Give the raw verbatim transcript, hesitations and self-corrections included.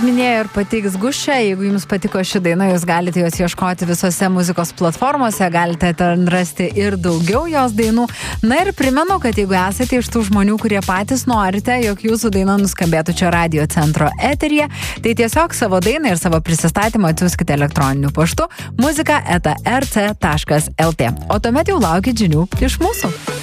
minėjo ir pateiks Guščią. Jeigu jums patiko ši daina, jūs galite jos ieškoti visose muzikos platformose, galite ten rasti ir daugiau jos dainų. Na ir primenu, kad jeigu esate iš tų žmonių, kurie patys norite, jog jūsų daina nuskambėtų čia Radio Centro eteryje, tai tiesiog savo dainą ir savo prisistatymą atsiųskite elektroniniu paštu muzika eta er ce taškas el tė. O tuomet jau laukit žinių iš mūsų.